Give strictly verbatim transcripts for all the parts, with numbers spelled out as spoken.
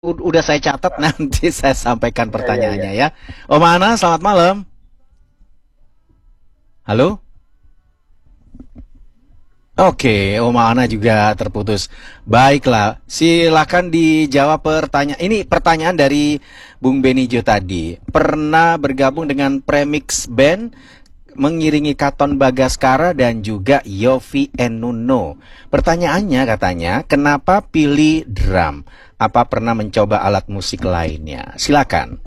U- udah saya catat, Ah, nanti saya sampaikan iya, iya, iya. pertanyaannya ya. Om Ana, selamat malam. Halo? Oke, Om Ana juga terputus. Baiklah, silakan dijawab pertanyaan. Ini pertanyaan dari Bung Benijo tadi. Pernah bergabung dengan Premix Band, mengiringi Katon Bagaskara dan juga Yofi Enuno. Pertanyaannya katanya, kenapa pilih drum? Apa pernah mencoba alat musik lainnya? Silakan.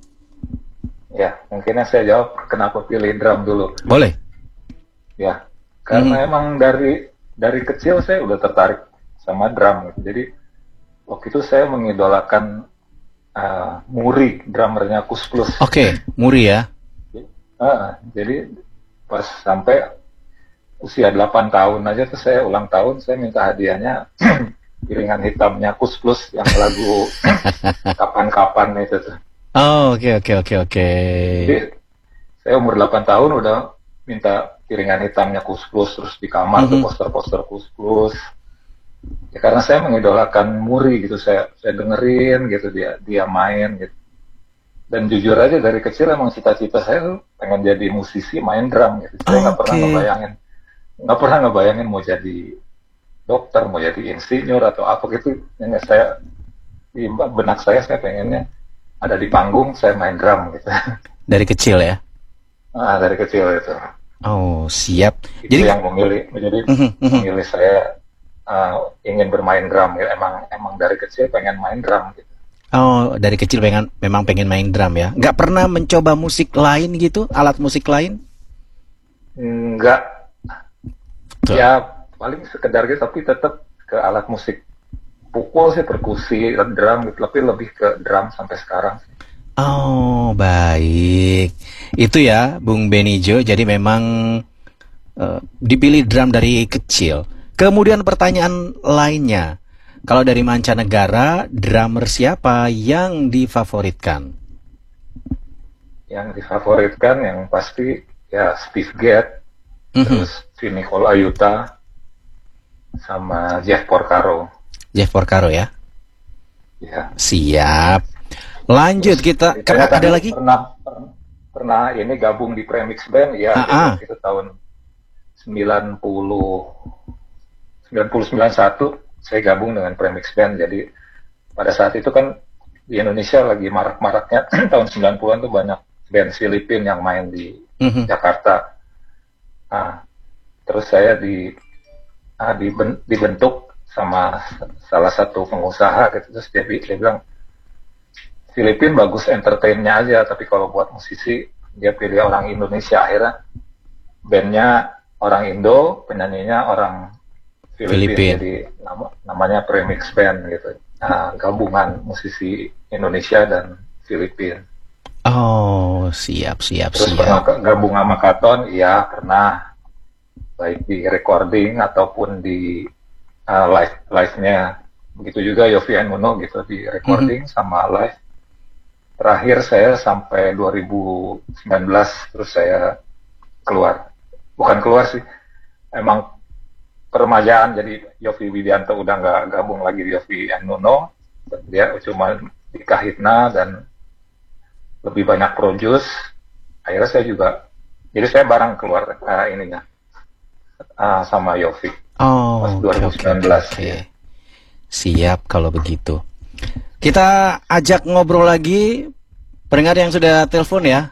Ya, mungkinnya saya jawab kenapa pilih drum dulu. Boleh. Ya, Mhm. karena emang dari dari kecil saya udah tertarik sama drum gitu. Jadi waktu itu saya mengidolakan uh, Muri, drummernya Kus Plus. Oke, Muri ya. Ah, jadi pas sampai usia delapan tahun aja tuh saya ulang tahun, saya minta hadiahnya piringan hitamnya Kus Plus yang lagu kapan-kapan itu tuh. Oh, oke oke oke oke. Jadi saya umur delapan tahun udah minta piringan hitamnya Kus Plus, terus di kamar tuh Mhm. poster-poster Kus Plus. Ya, karena saya mengidolakan Muri gitu, saya saya dengerin gitu dia dia main gitu. Dan jujur aja dari kecil emang cita-cita saya tuh pengen jadi musisi main drum gitu. Saya nggak pernah Oke. ngebayangin nggak pernah ngebayangin mau jadi dokter, mau jadi insinyur atau apa gitu. Yang saya di benak saya saya pengennya ada di panggung saya main drum gitu. Dari kecil ya. Ah, dari kecil itu. Oh, siap. Itu Jadi, yang memilih menjadi mhm, mhm. memilih saya uh, ingin bermain drum ya. Emang emang dari kecil pengen main drum gitu. Oh, dari kecil pengen memang pengen main drum ya. Nggak pernah mencoba musik lain gitu, alat musik lain? Enggak, Tuh. ya paling sekedar gitu tapi tetap ke alat musik pukul sih perkusi drum gitu tapi lebih ke drum sampai sekarang. Oh, baik. Itu ya, Bung Benijo. Jadi memang eh, dipilih drum dari kecil. Kemudian pertanyaan lainnya. Kalau dari mancanegara, drummer siapa yang difavoritkan? Yang difavoritkan yang pasti ya Steve Gadd, Mhm. terus Vinny Colaiuta sama Jeff Porcaro Jeff Porcaro ya. ya. Siap. Terus Lanjut kita. ditanya Kena- tadi ada lagi? pernah pernah ini gabung di Premix Band ya, Ah, jadi ah. waktu itu tahun sembilan puluh sembilan puluh sembilan satu saya gabung dengan Premix Band. Jadi pada saat itu kan di Indonesia lagi marak-maraknya tahun sembilan puluhan tuh banyak band Filipin yang main di Mhm. Jakarta. Nah, terus saya di ah, diben- dibentuk sama salah satu pengusaha gitu, terus dia, bi- dia bilang Filipin bagus entertainnya aja, tapi kalau buat musisi dia pilih orang Indonesia. Akhirnya bandnya orang Indo, penyanyinya orang Filipin, Filipin. jadi nama, namanya Premix Band gitu. Nah, gabungan musisi Indonesia dan Filipin. Oh, siap, siap, Terus siap. pernah ke- gabung sama Katon, iya pernah, baik di recording ataupun di uh, live live-nya. Begitu juga Yofi and Uno gitu di Mhm. recording sama live. Terakhir saya sampai dua ribu sembilan belas terus saya keluar. Bukan keluar sih, emang peremajaan, jadi Yofi Widianto udah nggak gabung lagi di Yofi and Uno. Dia cuma di Kahitna dan lebih banyak produce. Akhirnya saya juga, jadi saya bareng keluar uh, ininya uh, sama Yofi pas Oh, oke, oke, oke, dua ribu sembilan belas oke. ya. Siap kalau begitu. Kita ajak ngobrol lagi pendengar yang sudah telepon ya,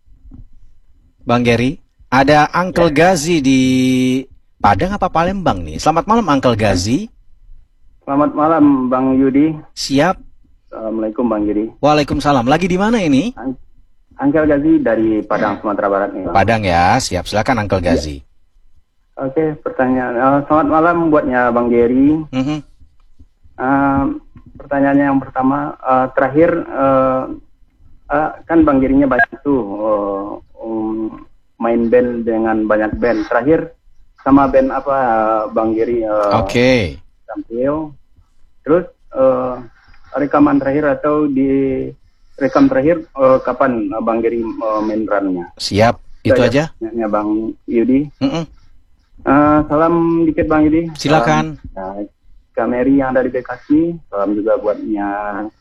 Bang Gary. Ada Uncle Ya, Gazi di Padang apa Palembang nih? Selamat malam Uncle Gazi. Selamat malam Bang Yudi. Siap. Assalamualaikum Bang Yudi. Waalaikumsalam. Lagi di mana ini? An- Angkel Gazi dari Padang, Sumatera Barat nih Bang. Padang ya. Siap. Silakan Uncle Ya. Gazi. Oke, pertanyaan. eh, selamat malam buatnya Bang Gary. Mhm. Eh, pertanyaannya yang pertama, eh, terakhir eh, eh, kan Bang Gary-nya banyak tuh eh, um, main band dengan banyak band. Terakhir sama band apa eh, Bang Gary eh, Oke. tampil? Terus eh, rekaman terakhir atau di rekam terakhir eh, kapan eh, Bang Gary eh, main drumnya? Siap. Itu aja. Ya, Bang Yudi. Mhm. Eh, salam dikit Bang Yudi. Silakan. Salam, eh, Kak Mary yang ada di Bekasi. Salam juga buatnya